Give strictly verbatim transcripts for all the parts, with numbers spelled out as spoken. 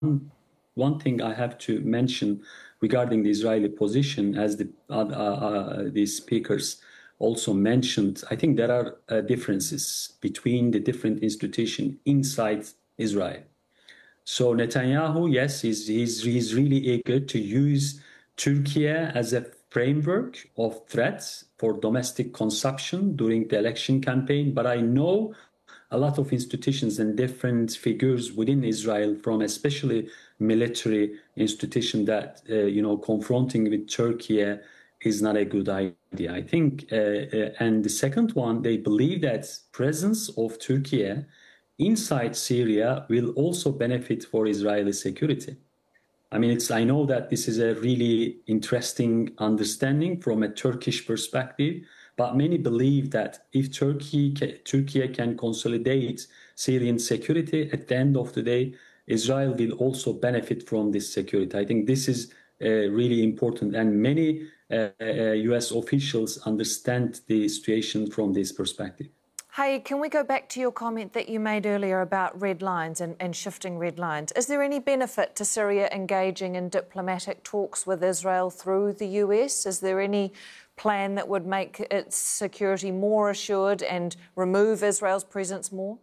one thing I have to mention regarding the Israeli position, as the uh, uh, the speakers also mentioned, I think there are uh, differences between the different institutions inside Israel. So Netanyahu, yes, he's, he's, he's really eager to use Turkey as a framework of threats for domestic consumption during the election campaign. But I know a lot of institutions and different figures within Israel, from especially military institution, that, uh, you know, confronting with Turkey is not a good idea, I think. Uh, uh, and the second one, they believe that presence of Turkey inside Syria will also benefit for Israeli security. I mean, it's, I know that this is a really interesting understanding from a Turkish perspective, but many believe that if Turkey, Turkey can consolidate Syrian security, at the end of the day, Israel will also benefit from this security. I think this is uh, really important, and many uh, uh, U S officials understand the situation from this perspective. Hey, can we go back to your comment that you made earlier about red lines and, and shifting red lines? Is there any benefit to Syria engaging in diplomatic talks with Israel through the U S? Is there any plan that would make its security more assured and remove Israel's presence more?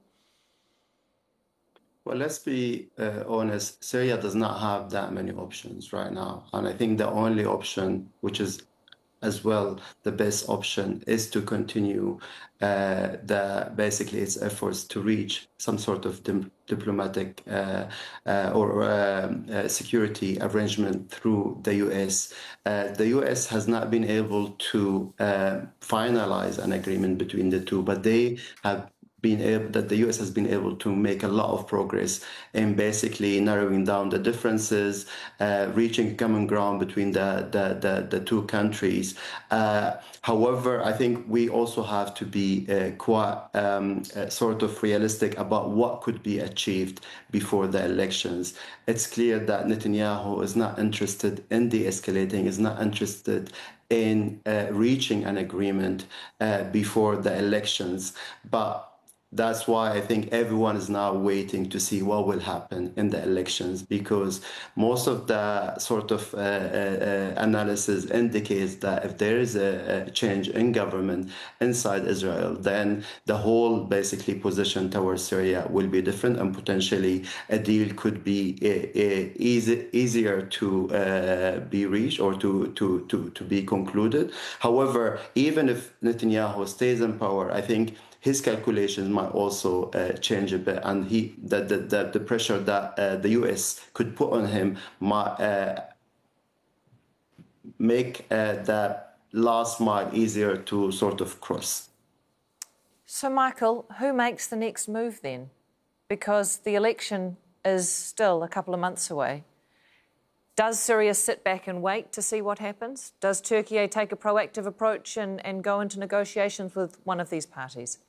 Well, let's be uh, honest, Syria does not have that many options right now. And I think the only option, which is as well the best option, is to continue uh, the basically its efforts to reach some sort of dim- diplomatic uh, uh, or um, uh, security arrangement through the U S. Uh, the U S has not been able to uh, finalize an agreement between the two, but they have been able, that the U S has been able to make a lot of progress in basically narrowing down the differences, uh, reaching common ground between the the, the, the two countries. Uh, however, I think we also have to be uh, quite um, uh, sort of realistic about what could be achieved before the elections. It's clear that Netanyahu is not interested in de-escalating, is not interested in uh, reaching an agreement uh, before the elections, but that's why I think everyone is now waiting to see what will happen in the elections, because most of the sort of uh, uh, analysis indicates that if there is a, a change in government inside Israel, then the whole basically position towards Syria will be different, and potentially a deal could be uh, uh, easy, easier to uh, be reached or to, to, to, to be concluded. However, even if Netanyahu stays in power, I think his calculations might also uh, change a bit, and he the the, the, the pressure that uh, the U S could put on him might uh, make uh, that last mile easier to sort of cross. So, Michael, who makes the next move then? Because the election is still a couple of months away. Does Syria sit back and wait to see what happens? Does Turkey take a proactive approach and, and go into negotiations with one of these parties?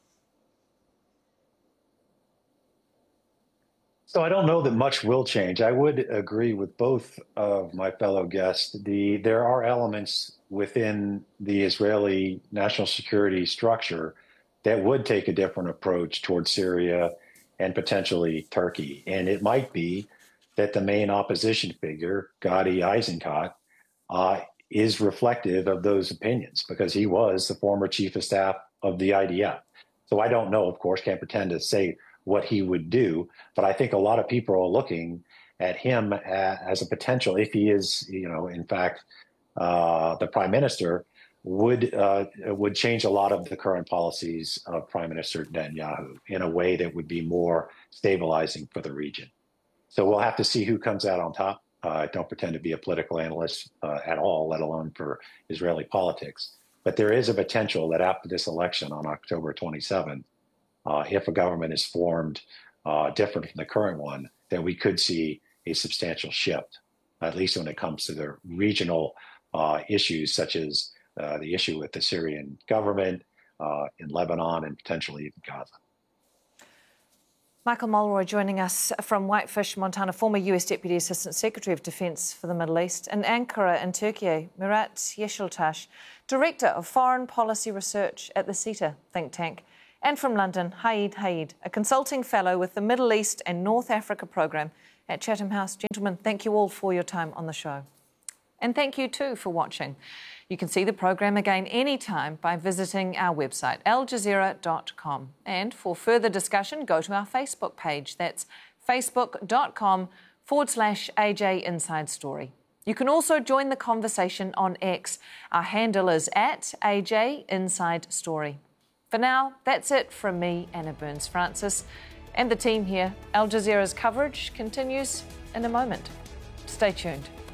So I don't know that much will change. I would agree with both of my fellow guests. The there are elements within the Israeli national security structure that would take a different approach towards Syria and potentially Turkey. And it might be that the main opposition figure, Gadi Eisenkot, uh, is reflective of those opinions, because he was the former chief of staff of the I D F. So I don't know, of course, can't pretend to say what he would do, but I think a lot of people are looking at him as a potential, if he is, you know, in fact, uh, the prime minister, would uh, would change a lot of the current policies of Prime Minister Netanyahu in a way that would be more stabilizing for the region. So we'll have to see who comes out on top. Uh, I don't pretend to be a political analyst uh, at all, let alone for Israeli politics. But there is a potential that after this election on October twenty-seventh, Uh, if a government is formed uh, different from the current one, then we could see a substantial shift, at least when it comes to the regional uh, issues, such as uh, the issue with the Syrian government uh, in Lebanon and potentially even Gaza. Michael Mulroy joining us from Whitefish, Montana, former U S Deputy Assistant Secretary of Defence for the Middle East, and Ankara in Turkey, Murat Yeşiltaş, Director of Foreign Policy Research at the CETA think tank. And from London, Haid Haid, a consulting fellow with the Middle East and North Africa programme at Chatham House. Gentlemen, thank you all for your time on the show. And thank you too for watching. You can see the program again anytime by visiting our website, al jazeera dot com. And for further discussion, go to our Facebook page. That's facebook.com forward slash AJ Inside Story. You can also join the conversation on X. Our handle is at A J Inside Story. For now, that's it from me, Anna Burns-Francis, and the team here. Al Jazeera's coverage continues in a moment. Stay tuned.